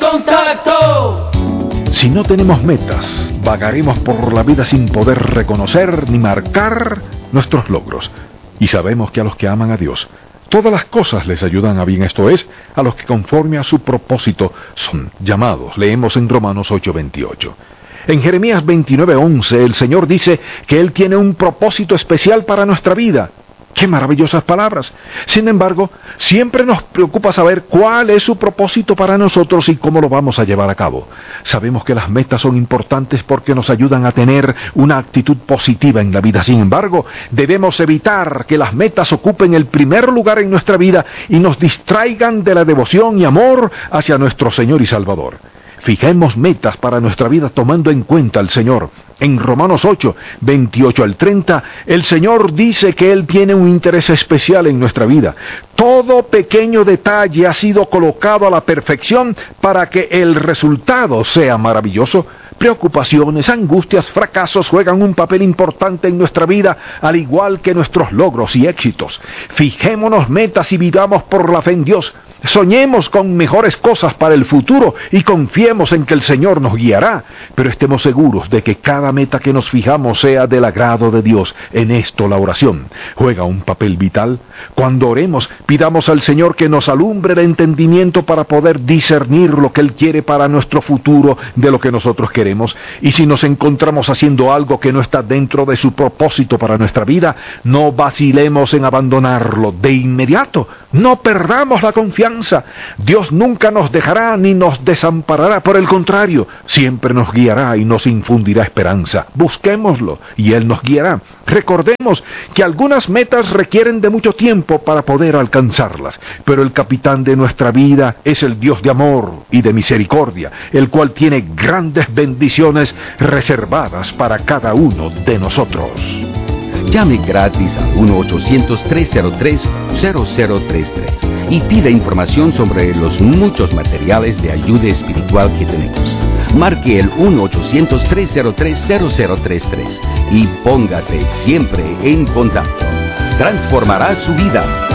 contacto. Si no tenemos metas, vagaremos por la vida sin poder reconocer ni marcar nuestros logros. Y sabemos que a los que aman a Dios, todas las cosas les ayudan a bien, esto es, a los que conforme a su propósito son llamados. Leemos en Romanos 8:28. En Jeremías 29:11 el Señor dice que Él tiene un propósito especial para nuestra vida. ¡Qué maravillosas palabras! Sin embargo, siempre nos preocupa saber cuál es su propósito para nosotros y cómo lo vamos a llevar a cabo. Sabemos que las metas son importantes porque nos ayudan a tener una actitud positiva en la vida. Sin embargo, debemos evitar que las metas ocupen el primer lugar en nuestra vida y nos distraigan de la devoción y amor hacia nuestro Señor y Salvador. Fijemos metas para nuestra vida tomando en cuenta al Señor. En Romanos 8:28-30, el Señor dice que Él tiene un interés especial en nuestra vida. Todo pequeño detalle ha sido colocado a la perfección para que el resultado sea maravilloso. Preocupaciones, angustias, fracasos juegan un papel importante en nuestra vida, al igual que nuestros logros y éxitos. Fijémonos metas y vivamos por la fe en Dios. Soñemos con mejores cosas para el futuro y confiemos en que el Señor nos guiará, pero estemos seguros de que cada meta que nos fijamos sea del agrado de Dios. En esto la oración juega un papel vital. Cuando oremos, pidamos al Señor que nos alumbre el entendimiento para poder discernir lo que Él quiere para nuestro futuro de lo que nosotros queremos. Y si nos encontramos haciendo algo que no está dentro de su propósito para nuestra vida, no vacilemos en abandonarlo de inmediato. No perdamos la confianza. Dios nunca nos dejará ni nos desamparará, por el contrario, siempre nos guiará y nos infundirá esperanza. Busquémoslo y Él nos guiará. Recordemos que algunas metas requieren de mucho tiempo para poder alcanzarlas, pero el capitán de nuestra vida es el Dios de amor y de misericordia, el cual tiene grandes bendiciones reservadas para cada uno de nosotros. Llame gratis al 1-800-303-0033 y pida información sobre los muchos materiales de ayuda espiritual que tenemos. Marque el 1-800-303-0033 y póngase siempre en contacto. Transformará su vida.